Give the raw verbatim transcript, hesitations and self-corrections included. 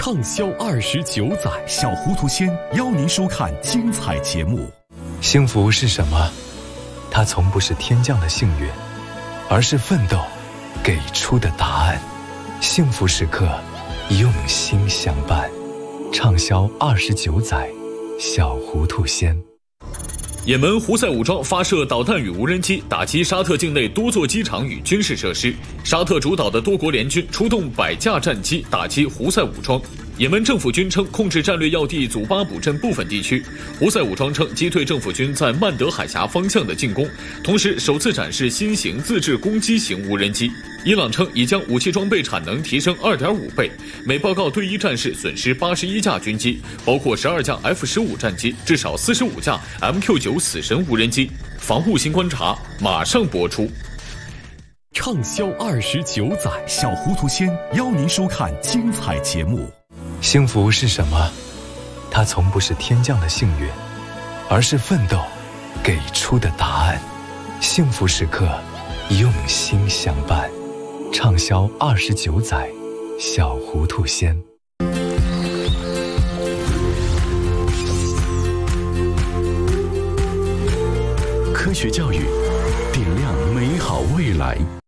畅销二十九载， 小糊涂仙邀您收看精彩节目。 幸福是什么？它从不是天降的幸运，而是奋斗给出的答案。幸福时刻，用心相伴。畅销二十九载，小糊涂仙。 也门胡塞武装发射导弹与无人机，打击沙特境内多座机场与军事设施。沙特主导的多国联军出动百架战机打击胡塞武装。也门政府军称控制战略要地祖巴卜镇部分地区。胡塞武装称击退政府军在曼德海峡方向的进攻，同时首次展示新型自制攻击型无人机。伊朗称已将武器装备产能提升 二点五倍。美报告对伊战事损失八十一架军机，包括十二架 F 十五 战机，至少四十五架 M Q 九 死神无人机。防务新观察马上播出。 畅销二十九载， 小糊涂仙邀您收看精彩节目。 幸福是什么？它从不是天降的幸运，而是奋斗给出的答案。幸福时刻，用心相伴。畅销二十九载，小糊涂仙。 科学教育，点亮美好未来。